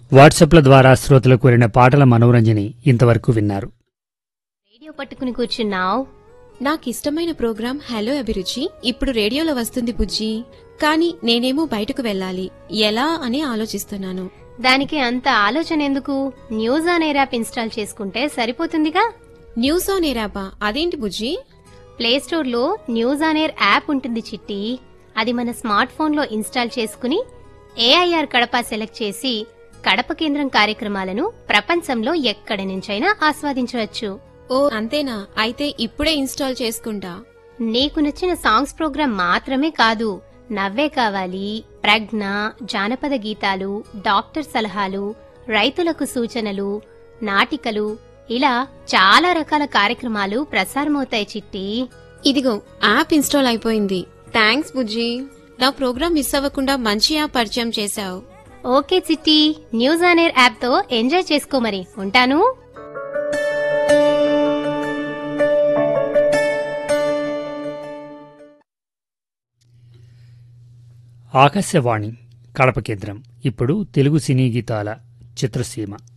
వాట్సాప్ల ద్వారా శ్రోతలు కోరిన పాటల మనోరంజని ఇంతవరకు విన్నారు. రేడియో పట్టుకుని కూర్చున్నావు. నాకిష్టమైన ప్రోగ్రాం హలో అభిరుచి ఇప్పుడు రేడియోలో వస్తుంది బుజ్జి. కానీ నేనేమో బయటకు వెళ్ళాలి, ఎలా అని ఆలోచిస్తున్నాను. దానికి అంత ఆలోచన ఎందుకు? News on air app install చేసుకుంటే సరిపోతుందిగా. News on air యాపా? అదేంటి బుజ్జి? ప్లేస్టోర్ లో న్యూస్ ఆన్ ఎయిర్ యాప్ ఉంటుంది చిట్టి. అది మన స్మార్ట్ ఫోన్ లో ఇన్స్టాల్ చేసుకుని ఏఐఆర్ కడప సెలెక్ట్ చేసి కడప కేంద్రం కార్యక్రమాలను ప్రపంచంలో ఎక్కడి నుంచైనా ఆస్వాదించవచ్చు. ఓ అంతేనా? అయితే ఇప్పుడే ఇన్స్టాల్ చేసుకుంటా. నీకు నచ్చిన సాంగ్స్ ప్రోగ్రాం మాత్రమే కాదు, నవ్వే కావాలి, ప్రజ్ఞ, జానపద గీతాలు, డాక్టర్ సలహాలు, రైతులకు సూచనలు, నాటికలు, ఇలా చాలా రకాల కార్యక్రమాలు ప్రసారమవుతాయి చిట్టి. ఇదిగో యాప్ ఇన్స్టాల్ అయిపోయింది. థ్యాంక్స్ బుజ్జి, నా ప్రోగ్రాం మిస్ అవ్వకుండా మంచి యాప్ పరిచయం చేశావు. ఓకే చిట్టి, న్యూస్ ఆన్ ఎయిర్ యాప్ తో ఎంజాయ్ చేసుకో. మరి ఉంటాను. ఆకాశవాణి కడప కేంద్రం. ఇప్పుడు తెలుగు సినీ గీతాల చిత్రసీమ.